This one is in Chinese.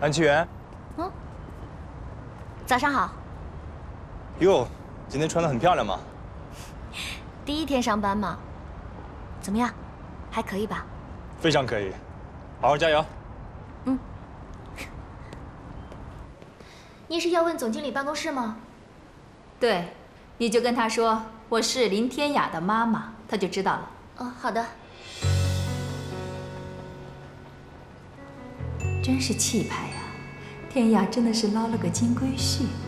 安琪媛。 嗯。早上好。 哟，今天穿得很漂亮嘛。 第一天上班嘛。怎么样？还可以吧？ 非常可以，好好加油。 嗯。 你是要问总经理办公室吗？ 对，你就跟他说我是林天雅的妈妈，他就知道了。 哦，好的。 真是气派呀！天雅真的是捞了个金龟婿。